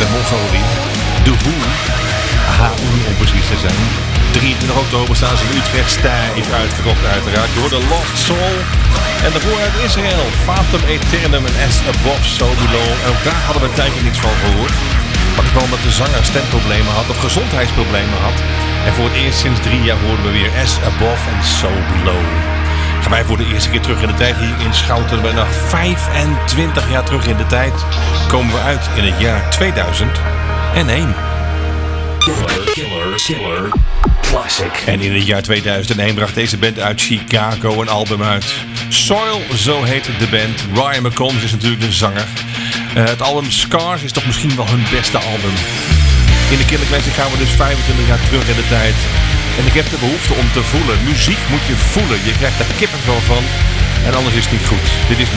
uit Mongolië. The Who. HU om precies te zijn. 23 oktober staan ze in Utrecht stijf uitverkocht uiteraard. Door de Lost Soul. En daarvoor uit Israël. Fatum Eternum en As Above So Below. En ook daar hadden we een tijdje niets van gehoord. Maar ik kwam dat de zanger stemproblemen had of gezondheidsproblemen had. En voor het eerst sinds 3 jaar hoorden we weer As Above and So Below. Gaan wij voor de eerste keer terug in de tijd hier in Schouten. Bijna 25 jaar terug in de tijd komen we uit in het jaar 2001. Killer Classic. En in het jaar 2001 bracht deze band uit Chicago een album uit. Soil, zo heet de band. Ryan McCombs is natuurlijk de zanger. Het album Scars is toch misschien wel hun beste album. In de Killer Classic gaan we dus 25 jaar terug in de tijd. En ik heb de behoefte om te voelen. Muziek moet je voelen. Je krijgt er kippenvel van. En anders is het niet goed. Dit is